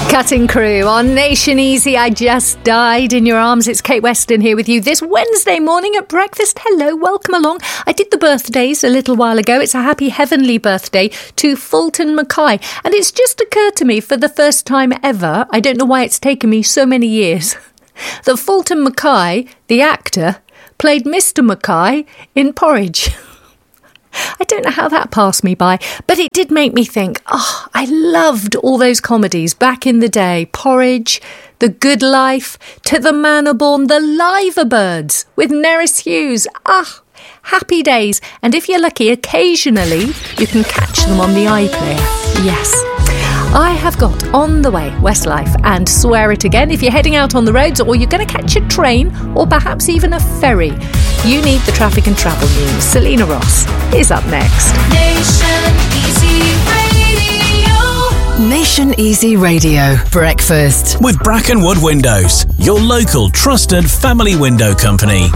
Cutting Crew on Nation Easy. I just died in your arms. It's Kate Weston here with you this Wednesday morning at breakfast. Hello, welcome along. I did the birthdays a little while ago. It's a happy heavenly birthday to Fulton Mackay. And it's just occurred to me for the first time ever, I don't know why it's taken me so many years, that Fulton Mackay, the actor, played Mr. Mackay in Porridge. I don't know how that passed me by, but it did make me think, I loved all those comedies back in the day. Porridge, The Good Life, To the Manor Born, The Liver Birds with Nerys Hughes. Happy days. And if you're lucky, occasionally you can catch them on the iPlayer. Yes. I have got on the way Westlife and Swear It Again. If you're heading out on the roads or you're going to catch a train or perhaps even a ferry, you need the traffic and travel news. Selena Ross is up next. Nation Easy Radio. Nation Easy Radio. Breakfast. With Brackenwood Windows, your local trusted family window company.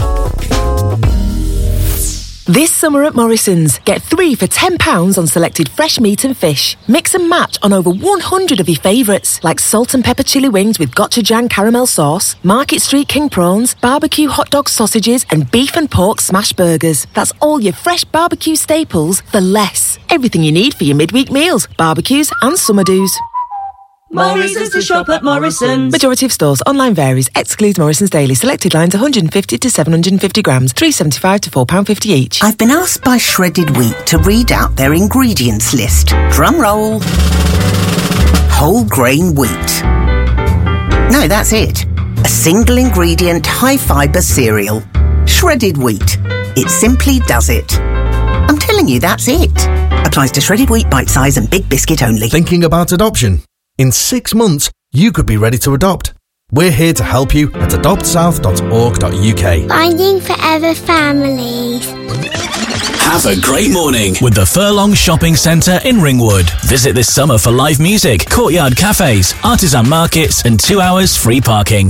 This summer at Morrison's, get 3 for £10 on selected fresh meat and fish. Mix and match on over 100 of your favourites, like salt and pepper chili wings with gochujang caramel sauce, Market Street king prawns, barbecue hot dog sausages, and beef and pork smash burgers. That's all your fresh barbecue staples for less. Everything you need for your midweek meals, barbecues and summer do's. Morrison's to shop at Morrison's. Majority of stores. Online varies. Excludes Morrison's Daily. Selected lines 150 to 750 grams. £3.75 to £4.50 each. I've been asked by Shredded Wheat to read out their ingredients list. Drum roll. Whole grain wheat. No, that's it. A single ingredient, high fibre cereal. Shredded Wheat. It simply does it. I'm telling you, that's it. Applies to Shredded Wheat, bite size and Big Biscuit only. Thinking about adoption? In 6 months, you could be ready to adopt. We're here to help you at adoptsouth.org.uk. Finding Forever Families. Have a great morning with the Furlong Shopping Centre in Ringwood. Visit this summer for live music, courtyard cafes, artisan markets and 2 hours free parking.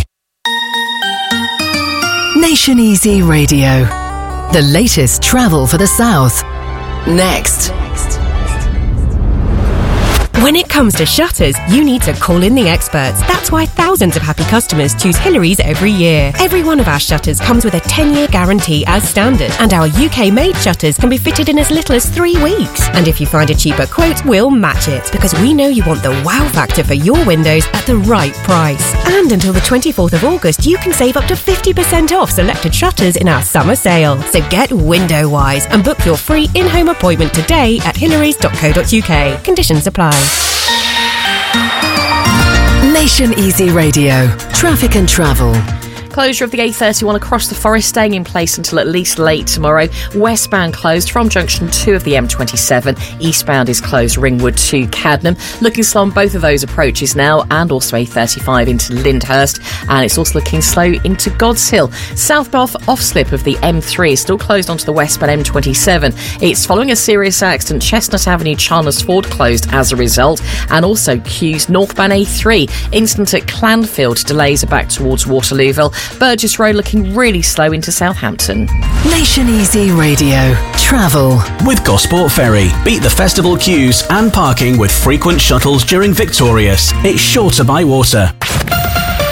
Nation Easy Radio. The latest travel for the South. Next. When it comes to shutters, you need to call in the experts. That's why thousands of happy customers choose Hillary's every year. Every one of our shutters comes with a 10-year guarantee as standard, and our UK-made shutters can be fitted in as little as 3 weeks. And if you find a cheaper quote, we'll match it, because we know you want the wow factor for your windows at the right price. And until the 24th of August, you can save up to 50% off selected shutters in our summer sale. So get window wise and book your free in-home appointment today at hillarys.co.uk. Conditions apply. Nation Easy Radio. Traffic and travel. Closure of the A31 across the Forest staying in place until at least late tomorrow. Westbound closed from junction 2 of the M27. Eastbound is closed Ringwood to Cadnam. Looking slow on both of those approaches now, and also A35 into Lyndhurst. And it's also looking slow into God's Hill. Southbound off-slip of the M3 is still closed onto the westbound M27. It's following a serious accident. Chestnut Avenue, Chandler's Ford closed as a result. And also Q's northbound A3. Incident at Clanfield. Delays are back towards Waterlooville. Burgess Road looking really slow into Southampton. Nation Easy Radio. Travel. With Gosport Ferry. Beat the festival queues and parking with frequent shuttles during Victorious. It's sure to buy water.